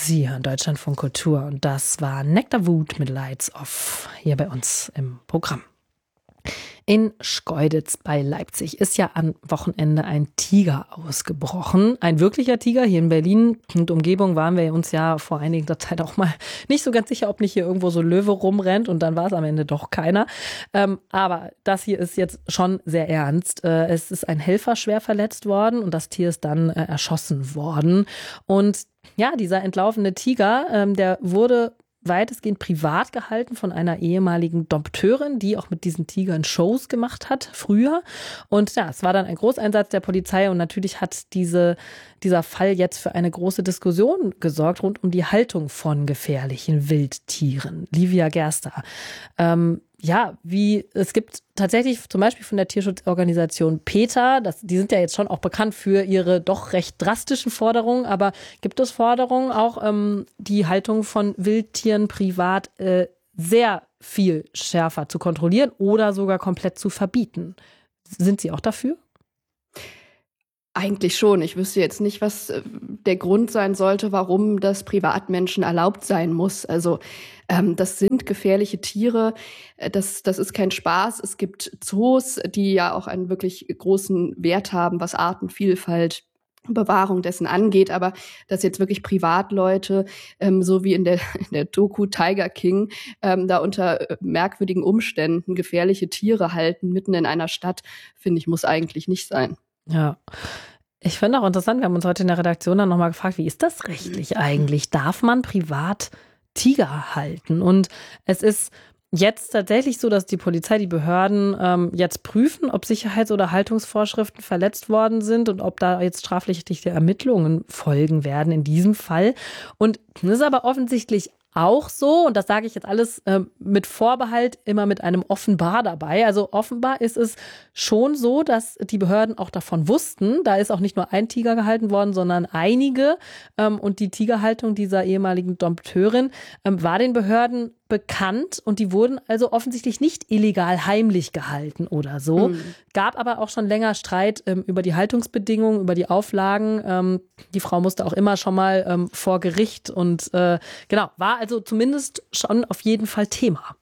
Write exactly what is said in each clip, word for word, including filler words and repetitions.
Sie hören Deutschlandfunk Kultur und das war Nektarwut mit Lights Off hier bei uns im Programm. In Schkeuditz bei Leipzig ist ja am Wochenende ein Tiger ausgebrochen. Ein wirklicher Tiger. Hier in Berlin und Umgebung waren wir uns ja vor einiger Zeit auch mal nicht so ganz sicher, ob nicht hier irgendwo so ein Löwe rumrennt, und dann war es am Ende doch keiner. Ähm, aber das hier ist jetzt schon sehr ernst. Äh, es ist ein Helfer schwer verletzt worden und das Tier ist dann äh, erschossen worden. Und ja, dieser entlaufene Tiger, ähm, der wurde weitestgehend privat gehalten von einer ehemaligen Dompteurin, die auch mit diesen Tigern Shows gemacht hat, früher. Und ja, es war dann ein Großeinsatz der Polizei und natürlich hat diese, dieser Fall jetzt für eine große Diskussion gesorgt rund um die Haltung von gefährlichen Wildtieren. Livia Gerster, ähm, ja, wie, es gibt tatsächlich zum Beispiel von der Tierschutzorganisation PETA, das, die sind ja jetzt schon auch bekannt für ihre doch recht drastischen Forderungen, aber gibt es Forderungen auch, ähm, die Haltung von Wildtieren privat äh, sehr viel schärfer zu kontrollieren oder sogar komplett zu verbieten? Sind Sie auch dafür? Eigentlich schon. Ich wüsste jetzt nicht, was der Grund sein sollte, warum das Privatmenschen erlaubt sein muss. Also ähm, das sind gefährliche Tiere. Das, das ist kein Spaß. Es gibt Zoos, die ja auch einen wirklich großen Wert haben, was Artenvielfalt, Bewahrung dessen angeht, aber dass jetzt wirklich Privatleute, ähm, so wie in der, in der Doku Tiger King, ähm, da unter merkwürdigen Umständen gefährliche Tiere halten, mitten in einer Stadt, finde ich, muss eigentlich nicht sein. Ja, ich finde auch interessant, wir haben uns heute in der Redaktion dann nochmal gefragt, wie ist das rechtlich eigentlich? Darf man privat Tiger halten? Und es ist jetzt tatsächlich so, dass die Polizei, die Behörden ähm, jetzt prüfen, ob Sicherheits- oder Haltungsvorschriften verletzt worden sind und ob da jetzt strafrechtliche Ermittlungen folgen werden in diesem Fall. Und das ist aber offensichtlich auch so, und das sage ich jetzt alles äh, mit Vorbehalt, immer mit einem offenbar dabei. Also offenbar ist es schon so, dass die Behörden auch davon wussten. Da ist auch nicht nur ein Tiger gehalten worden, sondern einige. Ähm, und die Tigerhaltung dieser ehemaligen Dompteurin ähm, war den Behörden bekannt und die wurden also offensichtlich nicht illegal heimlich gehalten oder so. Mhm. Gab aber auch schon länger Streit ähm, über die Haltungsbedingungen, über die Auflagen. Ähm, die Frau musste auch immer schon mal ähm, vor Gericht und äh, genau, war also zumindest schon auf jeden Fall Thema.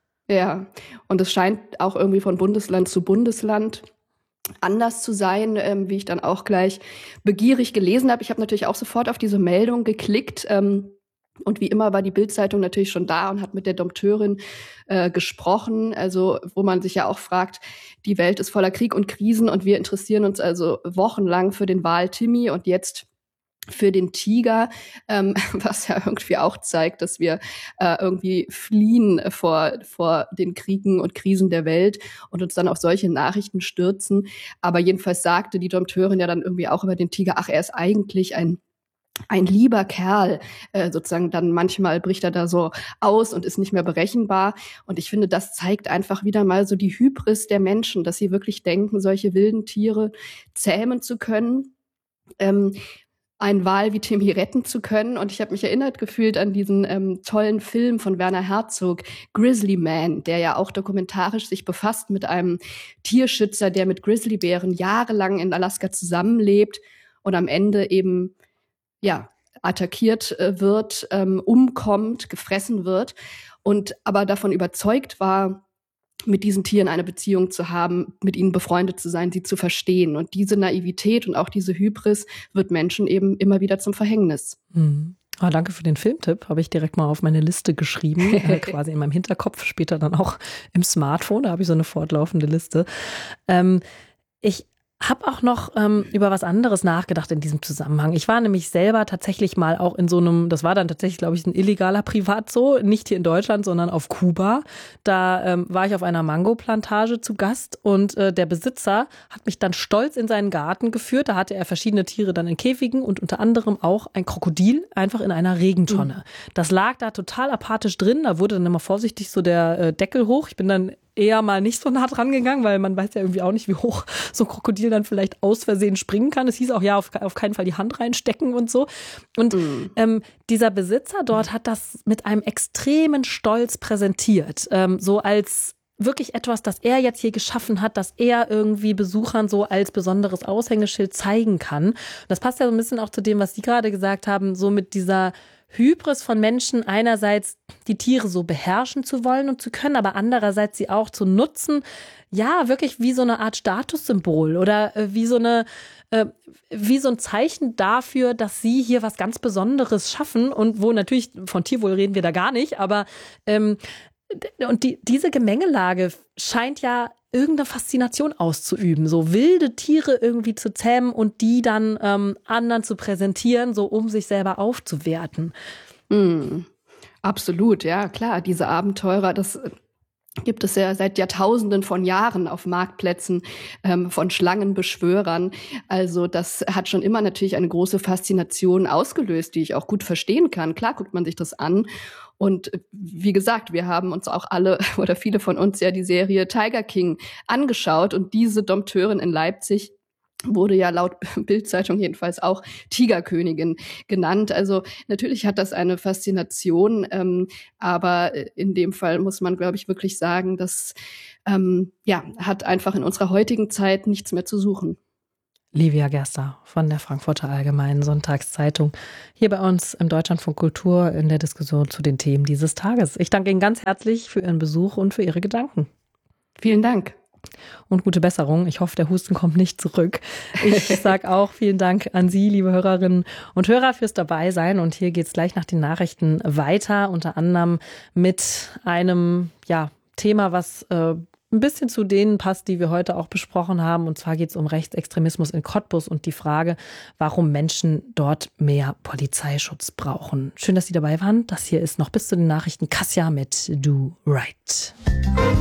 Ja, und es scheint auch irgendwie von Bundesland zu Bundesland anders zu sein, ähm, wie ich dann auch gleich begierig gelesen habe. Ich habe natürlich auch sofort auf diese Meldung geklickt, ähm, und wie immer war die Bild-Zeitung natürlich schon da und hat mit der Dompteurin äh, gesprochen, also wo man sich ja auch fragt, die Welt ist voller Krieg und Krisen und wir interessieren uns also wochenlang für den Wal Timmy und jetzt für den Tiger, ähm, was ja irgendwie auch zeigt, dass wir äh, irgendwie fliehen vor, vor den Kriegen und Krisen der Welt und uns dann auf solche Nachrichten stürzen. Aber jedenfalls sagte die Dompteurin ja dann irgendwie auch über den Tiger, ach, er ist eigentlich ein ein lieber Kerl, äh, sozusagen dann manchmal bricht er da so aus und ist nicht mehr berechenbar. Und ich finde, das zeigt einfach wieder mal so die Hybris der Menschen, dass sie wirklich denken, solche wilden Tiere zähmen zu können, ähm, einen Wal wie Timmy retten zu können. Und ich habe mich erinnert gefühlt an diesen ähm, tollen Film von Werner Herzog, Grizzly Man, der ja auch dokumentarisch sich befasst mit einem Tierschützer, der mit Grizzlybären jahrelang in Alaska zusammenlebt und am Ende eben ja, attackiert äh, wird, ähm, umkommt, gefressen wird und aber davon überzeugt war, mit diesen Tieren eine Beziehung zu haben, mit ihnen befreundet zu sein, sie zu verstehen. Und diese Naivität und auch diese Hybris wird Menschen eben immer wieder zum Verhängnis. Mhm. Ah, danke für den Filmtipp, habe ich direkt mal auf meine Liste geschrieben, äh, quasi in meinem Hinterkopf, später dann auch im Smartphone, da habe ich so eine fortlaufende Liste. Ähm, ich Hab auch noch ähm, über was anderes nachgedacht in diesem Zusammenhang. Ich war nämlich selber tatsächlich mal auch in so einem, das war dann tatsächlich, glaube ich, ein illegaler Privatzoo, nicht hier in Deutschland, sondern auf Kuba. Da ähm, war ich auf einer Mangoplantage zu Gast und äh, der Besitzer hat mich dann stolz in seinen Garten geführt. Da hatte er verschiedene Tiere dann in Käfigen und unter anderem auch ein Krokodil einfach in einer Regentonne. Mhm. Das lag da total apathisch drin. Da wurde dann immer vorsichtig so der äh, Deckel hoch. Ich bin dann eher mal nicht so nah dran gegangen, weil man weiß ja irgendwie auch nicht, wie hoch so ein Krokodil dann vielleicht aus Versehen springen kann. Es hieß auch, ja, auf, auf keinen Fall die Hand reinstecken und so. Und mm. ähm, dieser Besitzer dort hat das mit einem extremen Stolz präsentiert. Ähm, so als wirklich etwas, das er jetzt hier geschaffen hat, das er irgendwie Besuchern so als besonderes Aushängeschild zeigen kann. Und das passt ja so ein bisschen auch zu dem, was Sie gerade gesagt haben, so mit dieser Hybris von Menschen, einerseits die Tiere so beherrschen zu wollen und zu können, aber andererseits sie auch zu nutzen, ja, wirklich wie so eine Art Statussymbol oder äh, wie so eine äh, wie so ein Zeichen dafür, dass sie hier was ganz Besonderes schaffen und wo natürlich von Tierwohl reden wir da gar nicht, aber ähm, und die, diese Gemengelage scheint ja irgendeine Faszination auszuüben, so wilde Tiere irgendwie zu zähmen und die dann ähm, anderen zu präsentieren, so um sich selber aufzuwerten. Mm, absolut, ja, klar. Diese Abenteurer, das gibt es ja seit Jahrtausenden von Jahren auf Marktplätzen ähm, von Schlangenbeschwörern. Also das hat schon immer natürlich eine große Faszination ausgelöst, die ich auch gut verstehen kann. Klar guckt man sich das an. Und wie gesagt, wir haben uns auch alle oder viele von uns ja die Serie Tiger King angeschaut. Und diese Dompteurin in Leipzig wurde ja laut Bild-Zeitung jedenfalls auch Tigerkönigin genannt. Also natürlich hat das eine Faszination, ähm, aber in dem Fall muss man, glaube ich, wirklich sagen, das ähm, ja, hat einfach in unserer heutigen Zeit nichts mehr zu suchen. Livia Gerster von der Frankfurter Allgemeinen Sonntagszeitung hier bei uns im Deutschlandfunk Kultur in der Diskussion zu den Themen dieses Tages. Ich danke Ihnen ganz herzlich für Ihren Besuch und für Ihre Gedanken. Vielen Dank. Und gute Besserung. Ich hoffe, der Husten kommt nicht zurück. Ich sage auch vielen Dank an Sie, liebe Hörerinnen und Hörer, fürs Dabeisein. Und hier geht es gleich nach den Nachrichten weiter, unter anderem mit einem ja, Thema, was äh, ein bisschen zu denen passt, die wir heute auch besprochen haben. Und zwar geht es um Rechtsextremismus in Cottbus und die Frage, warum Menschen dort mehr Polizeischutz brauchen. Schön, dass Sie dabei waren. Das hier ist noch bis zu den Nachrichten Kassia mit Do Right.